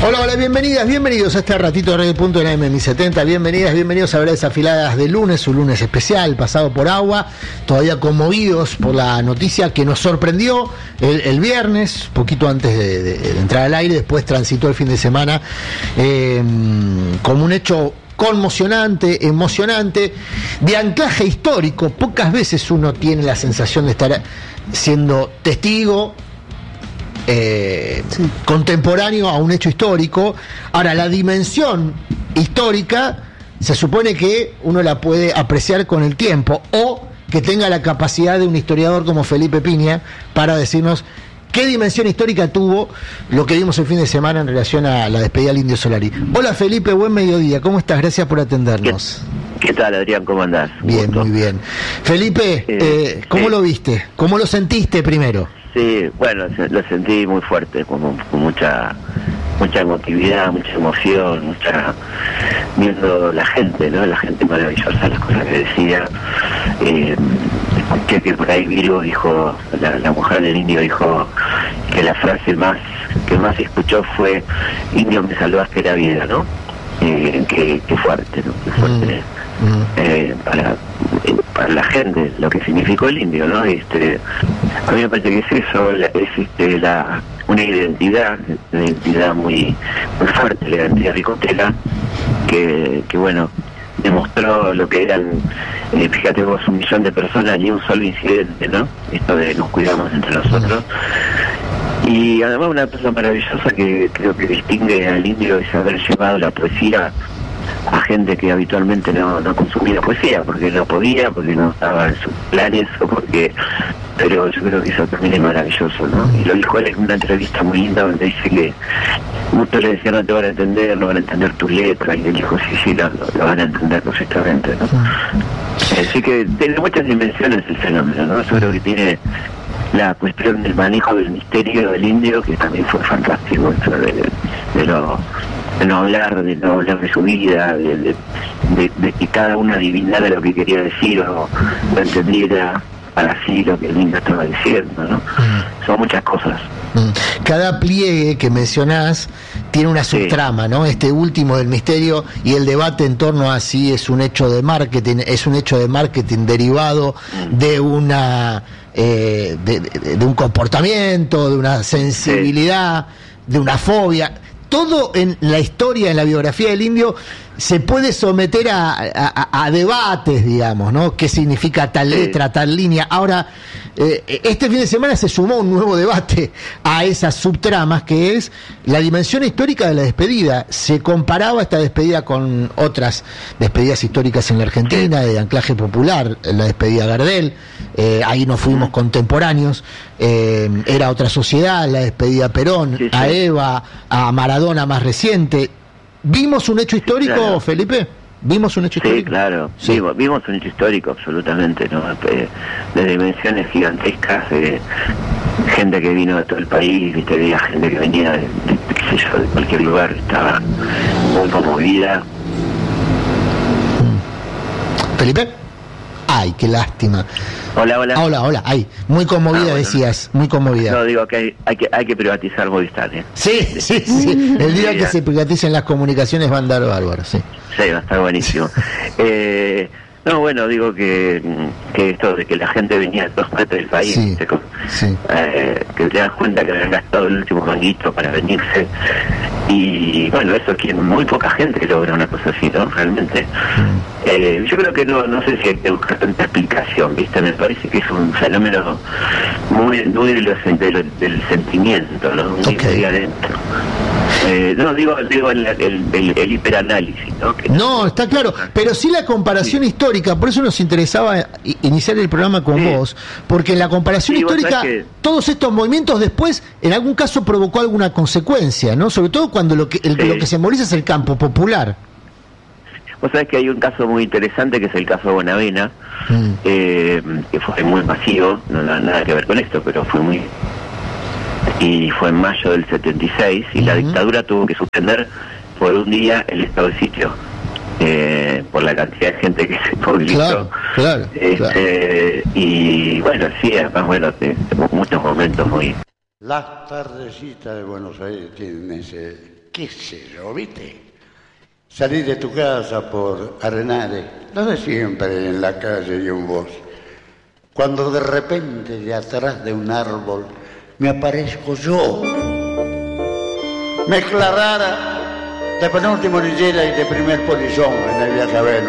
Hola, hola, bienvenidos a este ratito de Radio Punto en la M1070, bienvenidos a Verdades Afiladas de lunes, un lunes especial, pasado por agua, todavía conmovidos por la noticia que nos sorprendió el viernes, poquito antes de entrar al aire, después transitó el fin de semana, como un hecho conmocionante, emocionante, de anclaje histórico. Pocas veces uno tiene la sensación de estar siendo testigo contemporáneo a un hecho histórico. Ahora, la dimensión histórica se supone que uno la puede apreciar con el tiempo, o que tenga la capacidad de un historiador como Felipe Piña para decirnos qué dimensión histórica tuvo lo que vimos el fin de semana en relación a la despedida del Indio Solari. Hola Felipe, buen mediodía, ¿cómo estás? Gracias por atendernos. ¿Qué tal, Adrián? ¿Cómo andás? Bien, muy bien. Felipe, ¿cómo lo viste? ¿Cómo lo sentiste primero? Sí, bueno, lo sentí muy fuerte, con mucha emotividad, mucha emoción, viendo la gente, ¿no? La gente maravillosa, las cosas que decía. Escuché que por ahí Virgo dijo, la mujer del indio dijo que la frase que más escuchó fue: "Indio, me salvaste la vida", ¿no? Qué fuerte, ¿no? Qué fuerte. Para la gente, lo que significó el indio, ¿no? A mí me parece que es eso, una identidad muy fuerte, la identidad ricotera, que bueno, demostró lo que eran, fíjate vos, 1 millón de personas y un solo incidente, ¿no? Esto de nos cuidamos entre nosotros. Y además una cosa maravillosa que creo que distingue al indio es haber llevado la poesía a gente que habitualmente no consumía poesía, porque no podía, porque no estaba en sus planes, pero yo creo que eso también es maravilloso, ¿no? Y lo dijo él en una entrevista muy linda donde dice que muchos le decían: no te van a entender, no van a entender tus letras, y él dijo: sí, lo van a entender perfectamente, ¿no? Así que tiene muchas dimensiones el fenómeno, ¿no? Yo creo que tiene la cuestión del manejo del misterio del indio, que también fue fantástico, eso de no hablar de su vida, de que cada uno adivinara lo que quería decir o lo entendiera para sí lo que el indio estaba diciendo, ¿no? Son muchas cosas. Cada pliegue que mencionás tiene una subtrama, ¿no? Este último del misterio y el debate en torno a si es un hecho de marketing, derivado de una de un comportamiento, de una sensibilidad, de una fobia. Todo en la historia, en la biografía del indio, se puede someter a debates, digamos, ¿no? ¿Qué significa tal letra, tal línea? Ahora, este fin de semana se sumó un nuevo debate a esas subtramas, que es la dimensión histórica de la despedida. Se comparaba esta despedida con otras despedidas históricas en la Argentina, de anclaje popular, la despedida Gardel, ahí nos fuimos contemporáneos, era otra sociedad, la despedida Perón, a Eva, a Maradona más reciente. ¿Vimos un hecho histórico, claro, Felipe? ¿Vimos un hecho histórico? Claro. Vimos un hecho histórico, absolutamente, ¿no? De dimensiones gigantescas, gente que vino de todo el país, ¿viste? Había gente que venía de cualquier lugar, estaba muy conmovida. ¿Felipe? Ay, qué lástima. Hola. Ay, muy conmovida, decías, muy conmovida. No, digo que hay que privatizar Movistar, ¿eh? Sí. El día que se privaticen las comunicaciones va a andar bárbaro, sí. Sí, va a estar buenísimo. No, bueno, digo que esto de que la gente venía de todas partes del país, que te das cuenta que habían gastado el último manguito para venirse, y bueno, eso es que muy poca gente logra una cosa así, ¿no? Realmente. Yo creo que no sé si hay que buscar tanta explicación, ¿viste? Me parece que es un fenómeno muy del sentimiento, ¿no? Muy de adentro. No, digo el hiperanálisis, ¿no? No, está claro, pero sí la comparación histórica, por eso nos interesaba iniciar el programa con vos, porque en la comparación histórica, todos estos movimientos después, en algún caso provocó alguna consecuencia, ¿no? Sobre todo cuando lo que se moviliza es el campo popular. Vos sabés que hay un caso muy interesante, que es el caso de Bonavena, que fue muy masivo, no nada que ver con esto, pero fue muy... Y fue en mayo del 76, y la dictadura tuvo que suspender por un día el estado de sitio, por la cantidad de gente que se movilizó. Claro. Y bueno, sí, además, tenemos muchos momentos muy... Las tardecitas de Buenos Aires tienen ese qué sé yo, ¿viste? Salir de tu casa por Arenales, lo de siempre en la calle y en vos. Cuando de repente de atrás de un árbol me aparezco yo. Me declarara de penúltimo lillera y de primer polizón en el viaje a Venus.